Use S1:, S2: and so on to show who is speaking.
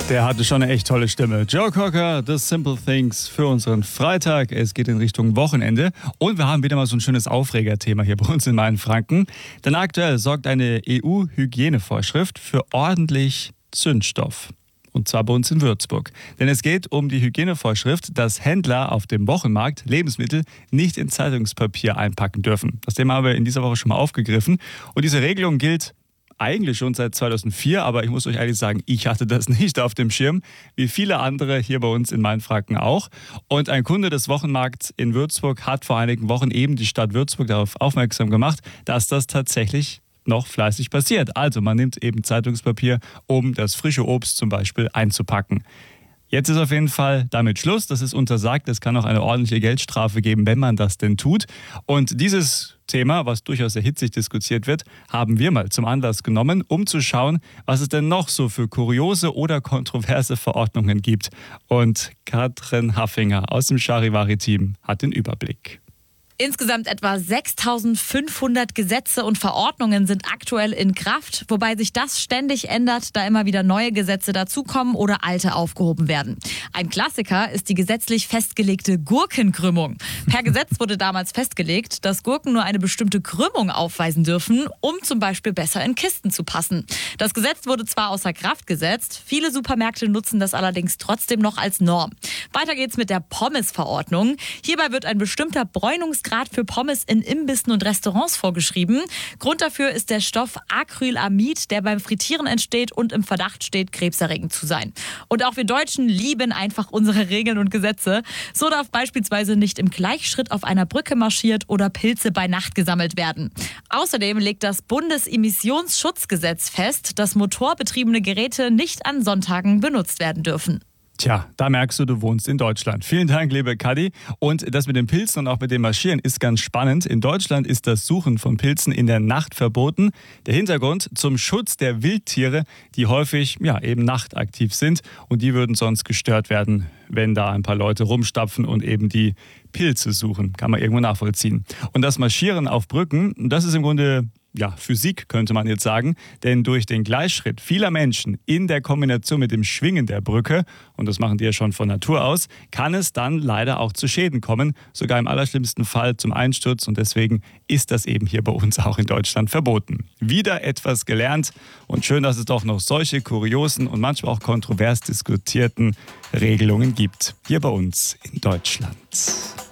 S1: Der hatte schon eine echt tolle Stimme. Joe Cocker, The Simple Things für unseren Freitag. Es geht in Richtung Wochenende und wir haben wieder mal so ein schönes Aufregerthema hier bei uns in Mainfranken. Denn aktuell sorgt eine EU-Hygienevorschrift für ordentlich Zündstoff. Und zwar bei uns in Würzburg. Denn es geht um die Hygienevorschrift, dass Händler auf dem Wochenmarkt Lebensmittel nicht in Zeitungspapier einpacken dürfen. Das Thema haben wir in dieser Woche schon mal aufgegriffen. Und diese Regelung gilt eigentlich schon seit 2004, aber ich muss euch ehrlich sagen, ich hatte das nicht auf dem Schirm, wie viele andere hier bei uns in Mainfranken auch. Und ein Kunde des Wochenmarkts in Würzburg hat vor einigen Wochen eben die Stadt Würzburg darauf aufmerksam gemacht, dass das tatsächlich noch fleißig passiert. Also man nimmt eben Zeitungspapier, um das frische Obst zum Beispiel einzupacken. Jetzt ist auf jeden Fall damit Schluss, das ist untersagt, es kann auch eine ordentliche Geldstrafe geben, wenn man das denn tut. Und dieses Thema, was durchaus sehr hitzig diskutiert wird, haben wir mal zum Anlass genommen, um zu schauen, was es denn noch so für kuriose oder kontroverse Verordnungen gibt. Und Katrin Haffinger aus dem Charivari-Team hat den Überblick.
S2: Insgesamt etwa 6.500 Gesetze und Verordnungen sind aktuell in Kraft, wobei sich das ständig ändert, da immer wieder neue Gesetze dazukommen oder alte aufgehoben werden. Ein Klassiker ist die gesetzlich festgelegte Gurkenkrümmung. Per Gesetz wurde damals festgelegt, dass Gurken nur eine bestimmte Krümmung aufweisen dürfen, um zum Beispiel besser in Kisten zu passen. Das Gesetz wurde zwar außer Kraft gesetzt, viele Supermärkte nutzen das allerdings trotzdem noch als Norm. Weiter geht's mit der Pommes-Verordnung. Hierbei wird ein bestimmter Bräunungsgrad für Pommes in Imbissen und Restaurants vorgeschrieben. Grund dafür ist der Stoff Acrylamid, der beim Frittieren entsteht und im Verdacht steht, krebserregend zu sein. Und auch wir Deutschen lieben einfach unsere Regeln und Gesetze. So darf beispielsweise nicht im Gleichschritt auf einer Brücke marschiert oder Pilze bei Nacht gesammelt werden. Außerdem legt das Bundesemissionsschutzgesetz fest, dass motorbetriebene Geräte nicht an Sonntagen benutzt werden dürfen.
S1: Tja, da merkst du wohnst in Deutschland. Vielen Dank, liebe Kadi. Und das mit den Pilzen und auch mit dem Marschieren ist ganz spannend. In Deutschland ist das Suchen von Pilzen in der Nacht verboten. Der Hintergrund: zum Schutz der Wildtiere, die häufig eben nachtaktiv sind. Und die würden sonst gestört werden, wenn da ein paar Leute rumstapfen und eben die Pilze suchen. Kann man irgendwo nachvollziehen. Und das Marschieren auf Brücken, das ist im Grunde Physik, könnte man jetzt sagen, denn durch den Gleichschritt vieler Menschen in der Kombination mit dem Schwingen der Brücke, und das machen die ja schon von Natur aus, kann es dann leider auch zu Schäden kommen, sogar im allerschlimmsten Fall zum Einsturz, und deswegen ist das eben hier bei uns auch in Deutschland verboten. Wieder etwas gelernt und schön, dass es doch noch solche kuriosen und manchmal auch kontrovers diskutierten Regelungen gibt, hier bei uns in Deutschland.